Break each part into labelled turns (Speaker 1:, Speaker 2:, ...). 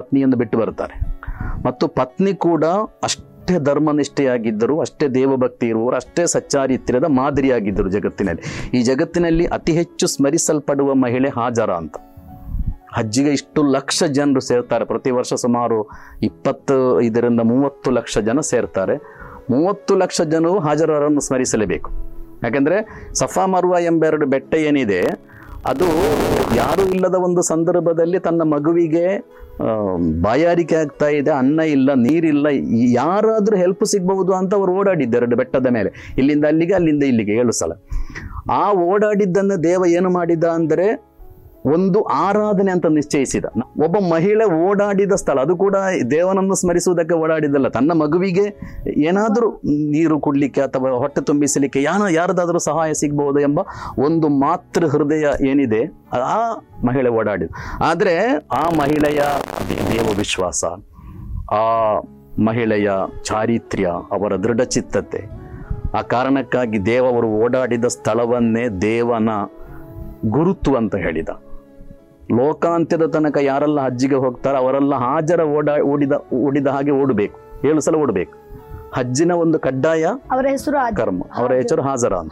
Speaker 1: ಪತ್ನಿಯನ್ನು ಬಿಟ್ಟು ಬರ್ತಾರೆ. ಮತ್ತು ಪತ್ನಿ ಕೂಡ ಅಷ್ಟೇ ಧರ್ಮನಿಷ್ಠೆಯಾಗಿದ್ದರು, ಅಷ್ಟೇ ದೇವಭಕ್ತಿ ಇರುವವರು, ಅಷ್ಟೇ ಸಚ್ಚಾರಿತ್ರ್ಯದ ಮಾದರಿಯಾಗಿದ್ದರು ಜಗತ್ತಿನಲ್ಲಿ. ಈ ಜಗತ್ತಿನಲ್ಲಿ ಅತಿ ಹೆಚ್ಚು ಸ್ಮರಿಸಲ್ಪಡುವ ಮಹಿಳೆ ಹಾಜರ ಅಂತ. ಹಜ್ಜಿಗೆ ಇಷ್ಟು ಲಕ್ಷ ಜನರು ಸೇರ್ತಾರೆ. ಪ್ರತಿ ವರ್ಷ ಸುಮಾರು 25-30 ಲಕ್ಷ ಜನ ಸೇರ್ತಾರೆ. 30 ಲಕ್ಷ ಜನರು ಹಾಜರರನ್ನು ಸ್ಮರಿಸಲೇಬೇಕು. ಯಾಕೆಂದರೆ ಸಫಾ ಮರ್ವಾ ಎಂಬೆರಡು ಬೆಟ್ಟ ಏನಿದೆ, ಅದು ಯಾರೂ ಇಲ್ಲದ ಒಂದು ಸಂದರ್ಭದಲ್ಲಿ ತನ್ನ ಮಗುವಿಗೆ ಬಾಯಾರಿಕೆ ಆಗ್ತಾ ಇದೆ, ಅನ್ನ ಇಲ್ಲ, ನೀರಿಲ್ಲ, ಯಾರಾದರೂ ಹೆಲ್ಪ್ ಸಿಗಬಹುದು ಅಂತ ಅವರು ಓಡಾಡಿದ್ದು 2 ಬೆಟ್ಟದ ಮೇಲೆ, ಇಲ್ಲಿಂದ ಅಲ್ಲಿಗೆ ಅಲ್ಲಿಂದ ಇಲ್ಲಿಗೆ 7 ಸಲ. ಆ ಓಡಾಡಿದ್ದನ್ನು ದೇವ ಏನು ಮಾಡಿದ ಅಂದರೆ ಒಂದು ಆರಾಧನೆ ಅಂತ ನಿಶ್ಚಯಿಸಿದ. ಒಬ್ಬ ಮಹಿಳೆ ಓಡಾಡಿದ ಸ್ಥಳ, ಅದು ಕೂಡ ದೇವನನ್ನು ಸ್ಮರಿಸುವುದಕ್ಕೆ ಓಡಾಡಿದ್ದಲ್ಲ, ತನ್ನ ಮಗುವಿಗೆ ಏನಾದರೂ ನೀರು ಕುಡ್ಲಿಕ್ಕೆ ಅಥವಾ ಹೊಟ್ಟೆ ತುಂಬಿಸಲಿಕ್ಕೆ ಯಾರದಾದರೂ ಸಹಾಯ ಸಿಗಬಹುದು ಎಂಬ ಒಂದು ಮಾತೃ ಹೃದಯ ಏನಿದೆ, ಆ ಮಹಿಳೆ ಓಡಾಡಿದ. ಆದರೆ ಆ ಮಹಿಳೆಯ ದೇವ ವಿಶ್ವಾಸ, ಆ ಮಹಿಳೆಯ ಚಾರಿತ್ರ್ಯ, ಅವರ ದೃಢಚಿತ್ತತೆ, ಆ ಕಾರಣಕ್ಕಾಗಿ ದೇವರು ಓಡಾಡಿದ ಸ್ಥಳವನ್ನೇ ದೇವನ ಗುರುತು ಅಂತ ಹೇಳಿದ. ಲೋಕಾಂತ್ಯದ ತನಕ ಯಾರೆಲ್ಲ ಹಜ್ಜಿಗೆ ಹೋಗ್ತಾರೆ ಅವರೆಲ್ಲ ಹಾಜರ ಓಡಿದ ಹಾಗೆ ಓಡಬೇಕು, 7 ಸಲ ಓಡಬೇಕು. ಹಜ್ಜಿನ ಒಂದು ಕಡ್ಡಾಯ
Speaker 2: ಅವರ ಹೆಸರು
Speaker 1: ಕರ್ಮ, ಅವರ ಹೆಸರು ಹಾಜರ ಅಂತ.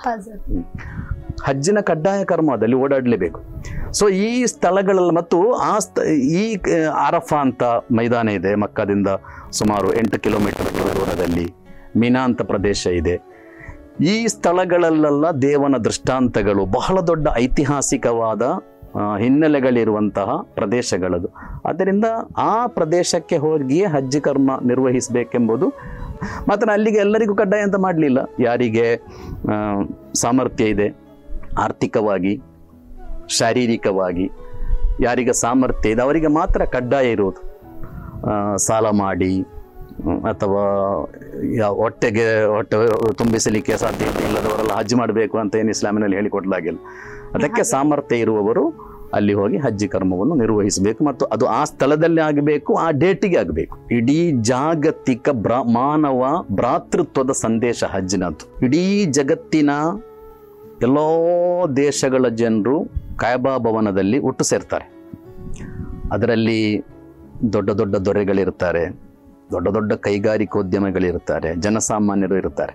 Speaker 1: ಹಜ್ಜಿನ ಕಡ್ಡಾಯ ಕರ್ಮ ಅದಲ್ಲಿ ಓಡಾಡಲೇಬೇಕು. ಸೊ ಈ ಸ್ಥಳಗಳಲ್ಲಿ ಮತ್ತು ಈ ಅರಫಾ ಅಂತ ಮೈದಾನ ಇದೆ, ಮಕ್ಕದಿಂದ ಸುಮಾರು 8 ಕಿಲೋಮೀಟರ್ ದೂರದಲ್ಲಿ ಮಿನಾ ಅಂತ ಪ್ರದೇಶ ಇದೆ. ಈ ಸ್ಥಳಗಳಲ್ಲೆಲ್ಲ ದೇವನ ದೃಷ್ಟಾಂತಗಳು, ಬಹಳ ದೊಡ್ಡ ಐತಿಹಾಸಿಕವಾದ ಹಿನ್ನೆಲೆಗಳಿರುವಂತಹ ಪ್ರದೇಶಗಳದು. ಆದ್ದರಿಂದ ಆ ಪ್ರದೇಶಕ್ಕೆ ಹೋಗಿಯೇ ಹಜ್ ಕರ್ಮ ನಿರ್ವಹಿಸಬೇಕೆಂಬುದು. ಮಾತ್ರ ಅಲ್ಲಿಗೆ ಎಲ್ಲರಿಗೂ ಕಡ್ಡಾಯ ಅಂತ ಮಾಡಲಿಲ್ಲ. ಯಾರಿಗೆ ಸಾಮರ್ಥ್ಯ ಇದೆ ಆರ್ಥಿಕವಾಗಿ, ಶಾರೀರಿಕವಾಗಿ, ಯಾರಿಗೆ ಸಾಮರ್ಥ್ಯ ಇದೆ ಅವರಿಗೆ ಮಾತ್ರ ಕಡ್ಡಾಯ ಇರುವುದು. ಸಾಲ ಮಾಡಿ ಅಥವಾ ಹೊಟ್ಟೆ ತುಂಬಿಸಲಿಕ್ಕೆ ಸಾಧ್ಯತೆ ಇಲ್ಲದವರೆಲ್ಲ ಹಜ್ ಮಾಡಬೇಕು ಅಂತ ಏನು ಇಸ್ಲಾಮಿನಲ್ಲಿ ಹೇಳಿಕೊಡಲಾಗಿಲ್ಲ. ಅದಕ್ಕೆ ಸಾಮರ್ಥ್ಯ ಇರುವವರು ಅಲ್ಲಿ ಹೋಗಿ ಹಜ್ಜಿ ಕರ್ಮವನ್ನು ನಿರ್ವಹಿಸಬೇಕು. ಮತ್ತು ಅದು ಆ ಸ್ಥಳದಲ್ಲಿ ಆಗಬೇಕು, ಆ ಡೇಟಿಗೆ ಆಗಬೇಕು. ಇಡೀ ಜಾಗತಿಕ ಮಾನವ ಭ್ರಾತೃತ್ವದ ಸಂದೇಶ ಹಜ್ಜಿನದ್ದು. ಇಡೀ ಜಗತ್ತಿನ ಎಲ್ಲೋ ದೇಶಗಳ ಜನರು ಕಾಯಬಾ ಭವನದಲ್ಲಿ ಒಟ್ಟು ಸೇರ್ತಾರೆ. ಅದರಲ್ಲಿ ದೊಡ್ಡ ದೊಡ್ಡ ದೊರೆಗಳಿರ್ತಾರೆ, ದೊಡ್ಡ ದೊಡ್ಡ ಕೈಗಾರಿಕೋದ್ಯಮಿಗಳಿರ್ತಾರೆ, ಜನಸಾಮಾನ್ಯರು ಇರ್ತಾರೆ.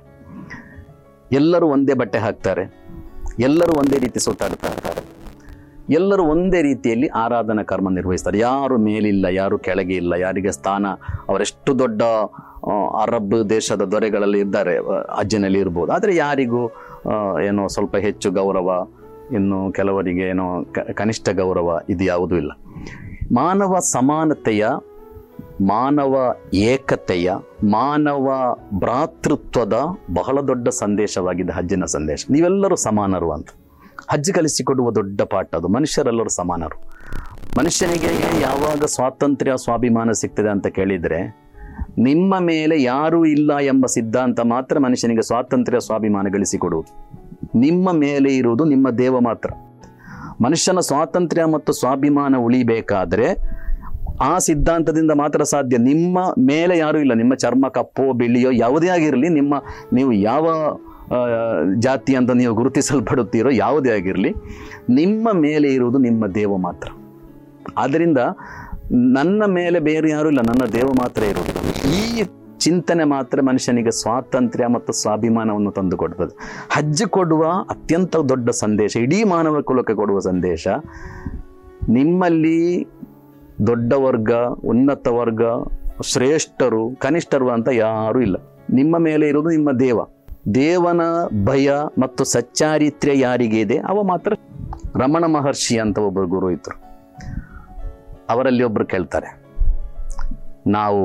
Speaker 1: ಎಲ್ಲರೂ ಒಂದೇ ಬಟ್ಟೆ ಹಾಕ್ತಾರೆ, ಎಲ್ಲರೂ ಒಂದೇ ರೀತಿ ಸುತ್ತಾಡ್ತಾ ಇರ್ತಾರೆ, ಎಲ್ಲರೂ ಒಂದೇ ರೀತಿಯಲ್ಲಿ ಆರಾಧನಾ ಕರ್ಮ ನಿರ್ವಹಿಸ್ತಾರೆ. ಯಾರು ಮೇಲಿಲ್ಲ, ಯಾರು ಕೆಳಗೆ ಇಲ್ಲ, ಯಾರಿಗೆ ಸ್ಥಾನ, ಅವರೆಷ್ಟು ದೊಡ್ಡ ಅರಬ್ ದೇಶದ ದೊರೆಗಳಲ್ಲಿ ಇದ್ದಾರೆ, ಹಜ್ಜಿನಲ್ಲಿ ಇರ್ಬೋದು. ಆದರೆ ಯಾರಿಗೂ ಏನೋ ಸ್ವಲ್ಪ ಹೆಚ್ಚು ಗೌರವ, ಇನ್ನು ಕೆಲವರಿಗೆ ಏನೋ ಕನಿಷ್ಠ ಗೌರವ, ಇದು ಯಾವುದೂ ಇಲ್ಲ. ಮಾನವ ಸಮಾನತೆಯ, ಮಾನವ ಏಕತೆಯ, ಮಾನವ ಭ್ರಾತೃತ್ವದ ಬಹಳ ದೊಡ್ಡ ಸಂದೇಶವಾಗಿದೆ ಹಜ್ಜಿನ ಸಂದೇಶ. ನೀವೆಲ್ಲರೂ ಸಮಾನರು ಅಂತ ಹಜ್ ಕಲಿಸಿಕೊಡುವ ದೊಡ್ಡ ಪಾಠ ಅದು. ಮನುಷ್ಯರೆಲ್ಲರೂ ಸಮಾನರು. ಮನುಷ್ಯನಿಗೆ ಯಾವಾಗ ಸ್ವಾತಂತ್ರ್ಯ, ಸ್ವಾಭಿಮಾನ ಸಿಗ್ತದೆ ಅಂತ ಕೇಳಿದರೆ, ನಿಮ್ಮ ಮೇಲೆ ಯಾರೂ ಇಲ್ಲ ಎಂಬ ಸಿದ್ಧಾಂತ ಮಾತ್ರ ಮನುಷ್ಯನಿಗೆ ಸ್ವಾತಂತ್ರ್ಯ, ಸ್ವಾಭಿಮಾನ ಗಳಿಸಿಕೊಡುವುದು. ನಿಮ್ಮ ಮೇಲೆ ಇರುವುದು ನಿಮ್ಮ ದೇವ ಮಾತ್ರ. ಮನುಷ್ಯನ ಸ್ವಾತಂತ್ರ್ಯ ಮತ್ತು ಸ್ವಾಭಿಮಾನ ಉಳಿಬೇಕಾದರೆ ಆ ಸಿದ್ಧಾಂತದಿಂದ ಮಾತ್ರ ಸಾಧ್ಯ. ನಿಮ್ಮ ಮೇಲೆ ಯಾರೂ ಇಲ್ಲ, ನಿಮ್ಮ ಚರ್ಮ ಕಪ್ಪೋ ಬಿಳಿಯೋ ಯಾವುದೇ ಆಗಿರಲಿ, ನೀವು ಯಾವ ಜಾತಿ ಅಂತ ನೀವು ಗುರುತಿಸಲ್ಪಡುತ್ತೀರೋ ಯಾವುದೇ ಆಗಿರಲಿ, ನಿಮ್ಮ ಮೇಲೆ ಇರುವುದು ನಿಮ್ಮ ದೇವ ಮಾತ್ರ. ಆದ್ದರಿಂದ ನನ್ನ ಮೇಲೆ ಬೇರೆ ಯಾರೂ ಇಲ್ಲ, ನನ್ನ ದೇವ ಮಾತ್ರ ಇರುವುದು. ಈ ಚಿಂತನೆ ಮಾತ್ರ ಮನುಷ್ಯನಿಗೆ ಸ್ವಾತಂತ್ರ್ಯ ಮತ್ತು ಸ್ವಾಭಿಮಾನವನ್ನು ತಂದುಕೊಡ್ತದೆ. ಹಜ್ ಕೊಡುವ ಅತ್ಯಂತ ದೊಡ್ಡ ಸಂದೇಶ, ಇಡೀ ಮಾನವ ಕುಲಕ್ಕೆ ಕೊಡುವ ಸಂದೇಶ, ನಿಮ್ಮಲ್ಲಿ ದೊಡ್ಡ ವರ್ಗ, ಉನ್ನತ ವರ್ಗ, ಶ್ರೇಷ್ಠರು, ಕನಿಷ್ಠರು ಅಂತ ಯಾರೂ ಇಲ್ಲ. ನಿಮ್ಮ ಮೇಲೆ ಇರುವುದು ನಿಮ್ಮ ದೇವ. ದೇವನ ಭಯ ಮತ್ತು ಸಚ್ಚಾರಿತ್ರ್ಯ ಯಾರಿಗೆ ಇದೆ ಅವ ಮಾತ್ರ. ರಮಣ ಮಹರ್ಷಿ ಅಂತ ಒಬ್ಬರು ಗುರು ಇದ್ರು. ಅವರಲ್ಲಿ ಒಬ್ಬರು ಕೇಳ್ತಾರೆ, ನಾವು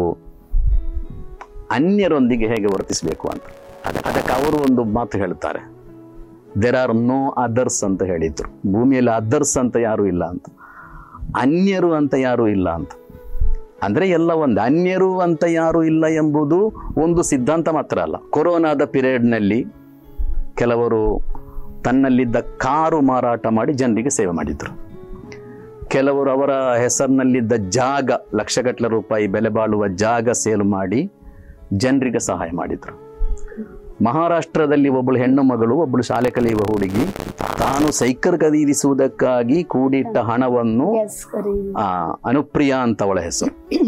Speaker 1: ಅನ್ಯರೊಂದಿಗೆ ಹೇಗೆ ವರ್ತಿಸಬೇಕು ಅಂತ. ಅದಕ್ಕೆ ಅವರು ಒಂದು ಮಾತು ಹೇಳ್ತಾರೆ, ದೇರ್ ಆರ್ ನೋ ಅದರ್ಸ್ ಅಂತ ಹೇಳಿದ್ರು. ಭೂಮಿಯಲ್ಲಿ ಅದರ್ಸ್ ಅಂತ ಯಾರೂ ಇಲ್ಲ ಅಂತ, ಅನ್ಯರು ಅಂತ ಯಾರೂ ಇಲ್ಲ ಅಂತ. ಅಂದರೆ ಎಲ್ಲ ಒಂದು, ಅನ್ಯರು ಅಂತ ಯಾರೂ ಇಲ್ಲ ಎಂಬುದು ಒಂದು ಸಿದ್ಧಾಂತ ಮಾತ್ರ ಅಲ್ಲ. ಕೊರೋನಾದ ಪೀರಿಯಡ್ನಲ್ಲಿ ಕೆಲವರು ತನ್ನಲ್ಲಿದ್ದ ಕಾರು ಮಾರಾಟ ಮಾಡಿ ಜನರಿಗೆ ಸೇವೆ ಮಾಡಿದರು. ಕೆಲವರು ಅವರ ಹೆಸರಿನಲ್ಲಿದ್ದ ಜಾಗ, ಲಕ್ಷಗಟ್ಟಲೆ ರೂಪಾಯಿ ಬೆಲೆ ಬಾಳುವ ಜಾಗ ಸೇಲ್ ಮಾಡಿ ಜನರಿಗೆ ಸಹಾಯ ಮಾಡಿದರು. ಮಹಾರಾಷ್ಟ್ರದಲ್ಲಿ ಒಬ್ಬಳು ಹೆಣ್ಣು ಮಗಳು, ಒಬ್ಬಳು ಶಾಲೆ ಕಲಿಯುವ ಹುಡುಗಿ, ತಾನು ಸೈಕಲ್ ಖರೀದಿಸುವುದಕ್ಕಾಗಿ ಕೂಡಿಟ್ಟ ಹಣವನ್ನು, ಅನುಪ್ರಿಯಾ ಅಂತ ಅವಳ ಹೆಸರು,